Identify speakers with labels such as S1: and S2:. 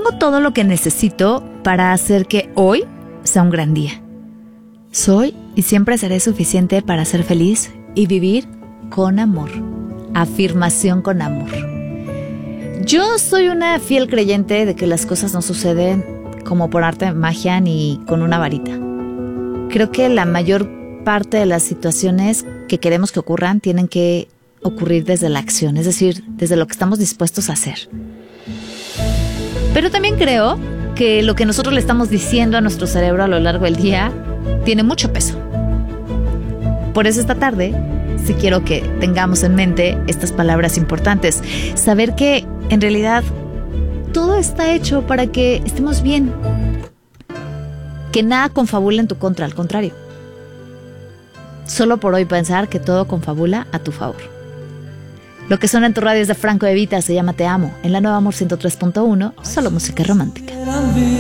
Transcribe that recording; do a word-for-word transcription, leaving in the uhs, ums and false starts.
S1: tengo todo lo que necesito para hacer que hoy sea un gran día. Soy y siempre seré suficiente para ser feliz y vivir con amor. Afirmación con amor. Yo soy una fiel creyente de que las cosas no suceden como por arte de magia ni con una varita. Creo que la mayor parte de las situaciones que queremos que ocurran tienen que ocurrir desde la acción, es decir, desde lo que estamos dispuestos a hacer. Pero también creo que lo que nosotros le estamos diciendo a nuestro cerebro a lo largo del día tiene mucho peso. Por eso esta tarde sí quiero que tengamos en mente estas palabras importantes. Saber que en realidad todo está hecho para que estemos bien. Que nada confabula en tu contra, al contrario. Solo por hoy pensar que todo confabula a tu favor. Lo que suena en tu radio es de Franco De Vita, se llama Te Amo. En la Nueva Amor ciento tres punto uno, solo música romántica.